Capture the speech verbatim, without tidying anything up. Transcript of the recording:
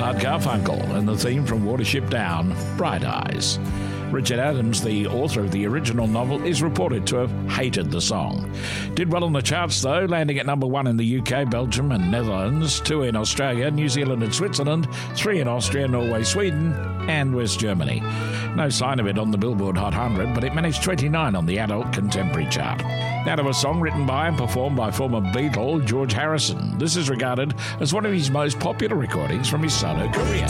Art Garfunkel and the theme from Watership Down, Bright Eyes. Richard Adams, the author of the original novel, is reported to have hated the song. Did well on the charts, though, landing at number one in the U K, Belgium and Netherlands, two in Australia, New Zealand and Switzerland, three in Austria, Norway, Sweden and West Germany. No sign of it on the Billboard Hot one hundred, but it managed twenty-nine on the adult contemporary chart. Now to a song written by and performed by former Beatle George Harrison. This is regarded as one of his most popular recordings from his solo career.